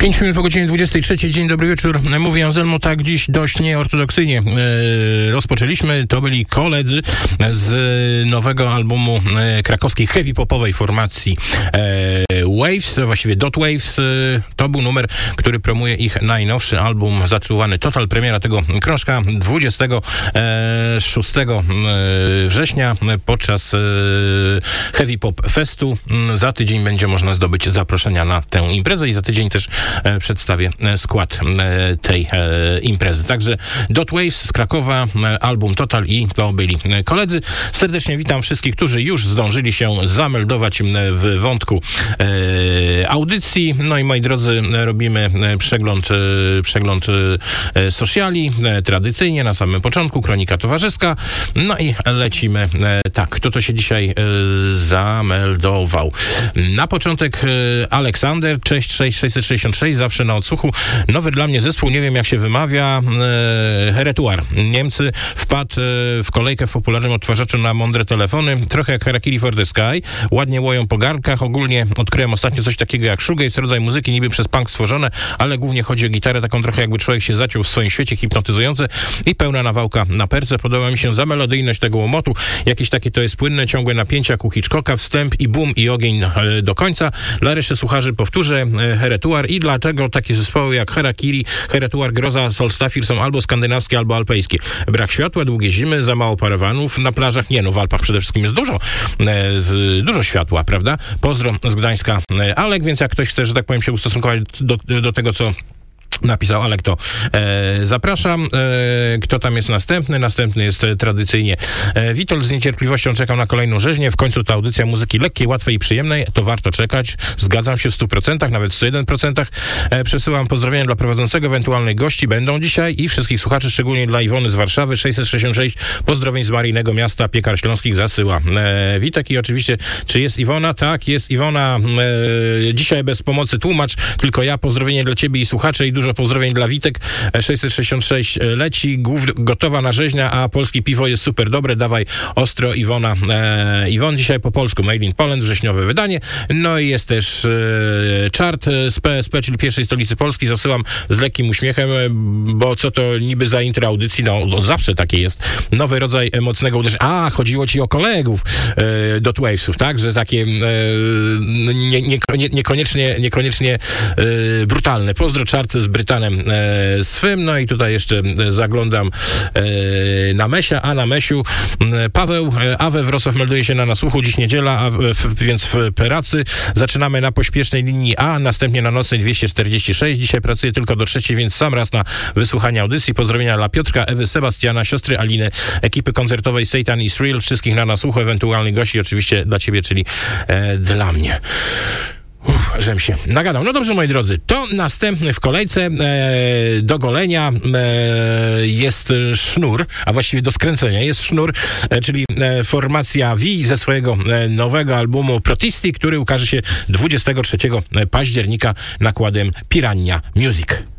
5 minut po godzinie 23. Dzień dobry wieczór. Mówię Anselmo, tak dziś dość nieortodoksyjnie rozpoczęliśmy. To byli koledzy z nowego albumu krakowskiej heavy popowej formacji Waves, właściwie Dot Waves. To był numer, który promuje ich najnowszy album zatytułowany Total. Premiera tego krążka 26 września podczas Heavy Pop Festu. Za tydzień będzie można zdobyć zaproszenia na tę imprezę i za tydzień też przedstawię skład tej imprezy. Także Dot Waves z Krakowa, album Total i to byli koledzy. Serdecznie witam wszystkich, którzy już zdążyli się zameldować w wątku audycji. No i moi drodzy, robimy przegląd sociali, tradycyjnie na samym początku, kronika towarzyska. No i lecimy. Tak, kto to się dzisiaj zameldował? Na początek Aleksander, cześć, 666, zawsze na odsłuchu. Nowy dla mnie zespół, nie wiem jak się wymawia, Heretuar. Niemcy wpadł w kolejkę w popularnym odtwarzaczu na mądre telefony, trochę jak Harakiri for the Sky, ładnie łoją po garnkach, ogólnie odkryłem ostatnio coś takiego jak shoegaze, rodzaj muzyki niby przez punk stworzone, ale głównie chodzi o gitarę taką trochę jakby człowiek się zaciął w swoim świecie, hipnotyzujące i pełna nawałka na perce. Podoba mi się za melodyjność tego łomotu, jakieś takie to jest płynne, ciągłe napięcia jak u Hitchcocka, wstęp i boom i ogień do końca. Dla reszty słuchaczy powtórzę Heretuar i dlaczego takie zespoły jak Harakiri, Heretuar, Groza, Solstafir są albo skandynawskie, albo alpejskie. Brak światła, długie zimy, za mało parawanów, na plażach nie, no w Alpach przede wszystkim jest dużo światła, prawda? Pozdro z Gdańska, Alek, więc jak ktoś chce, że tak powiem, się ustosunkować do tego, co napisał Alek, to zapraszam. Kto tam jest następny? Następny jest tradycyjnie Witold, z niecierpliwością czekał na kolejną rzeźnię. W końcu ta audycja muzyki lekkiej, łatwej i przyjemnej. To warto czekać. Zgadzam się w 100%, nawet w 101%. Przesyłam pozdrowienia dla prowadzącego, ewentualnych gości będą dzisiaj i wszystkich słuchaczy, szczególnie dla Iwony z Warszawy. 666 pozdrowień z Maryjnego Miasta, Piekar Śląskich zasyła Witek. I oczywiście, czy jest Iwona? Tak, jest Iwona. Dzisiaj bez pomocy tłumacz, tylko ja. Pozdrowienie dla ciebie i słuchaczy i dużo pozdrowień dla Witek. 666 leci, gotowa na rzeźnia, a polskie piwo jest super dobre. Dawaj ostro, Iwona. Iwon dzisiaj po polsku, Made in Poland, wrześniowe wydanie. No i jest też czart z PSP, czyli pierwszej stolicy Polski. Zasyłam z lekkim uśmiechem, bo co to niby za intro audycji? No zawsze takie jest. Nowy rodzaj mocnego uderzenia. A, chodziło ci o kolegów Dot Wavesów, tak? Że takie niekoniecznie brutalne. Pozdro czart z Brytanem swym. No i tutaj jeszcze zaglądam na Mesia, a na Mesiu Paweł Awe Wrocław melduje się na nasłuchu. Dziś niedziela, więc w pracy. Zaczynamy na pośpiesznej linii A, następnie na nocnej 246. Dzisiaj pracuję tylko do 3, więc sam raz na wysłuchanie audycji. Pozdrowienia dla Piotrka, Ewy, Sebastiana, siostry Aliny, ekipy koncertowej Satan is Real, wszystkich na nasłuchu, ewentualnych gości oczywiście dla ciebie, czyli dla mnie. Żem się nagadał. No dobrze, moi drodzy, to następny w kolejce do golenia jest sznur, a właściwie do skręcenia jest sznur, czyli formacja V ze swojego nowego albumu Protisti, który ukaże się 23 października nakładem Piranha Music.